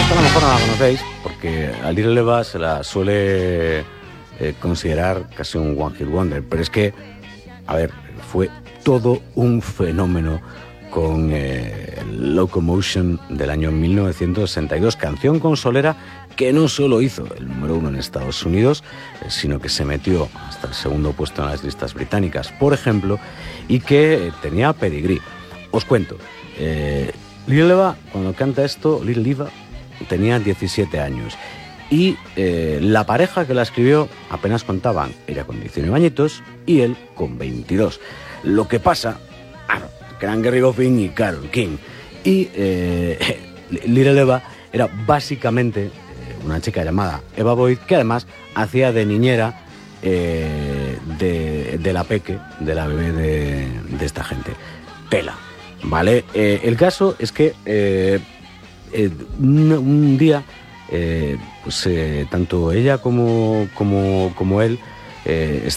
Esta a lo mejor no la conocéis porque a Little Eva se la suele considerar casi un one hit wonder, pero es que, a ver, fue todo un fenómeno con Locomotion del año 1962, canción consolera que no solo hizo el número 1 en Estados Unidos, sino que se metió hasta el segundo puesto en las listas británicas, por ejemplo, y que tenía pedigrí. Os cuento, Little Eva, cuando canta esto, Little Eva tenía 17 años y la pareja que la escribió apenas contaban, ella con 19 añitos y él con 22. Lo que pasa, que eran Gary Goffin y Carole King, y Little Eva era básicamente una chica llamada Eva Boyd, que además hacía de niñera de la peque, de la bebé de esta gente. Tela, ¿vale? El caso es que un día, tanto ella como él